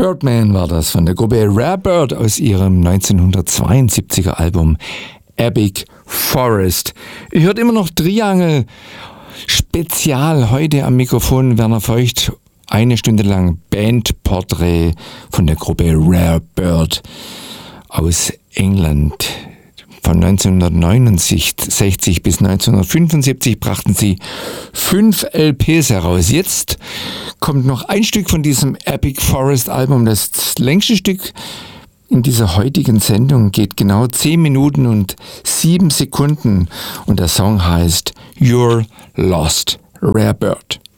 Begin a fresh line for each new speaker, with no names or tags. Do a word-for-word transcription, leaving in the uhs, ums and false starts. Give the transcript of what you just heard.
Birdman war das von der Gruppe Rare Bird aus ihrem neunzehnhundertzweiundsiebziger Album Epic Forest. Ihr hört immer noch Triangle Spezial, heute am Mikrofon Werner Feucht. Eine Stunde lang Bandporträt von der Gruppe Rare Bird aus England. Von neunzehnhundertneunundsechzig bis neunzehnhundertfünfundsiebzig brachten sie fünf L Ps heraus. Jetzt kommt noch ein Stück von diesem Epic Forest Album. Das längste Stück in dieser heutigen Sendung geht genau zehn Minuten und sieben Sekunden. Und der Song heißt You're Lost, Rare Bird.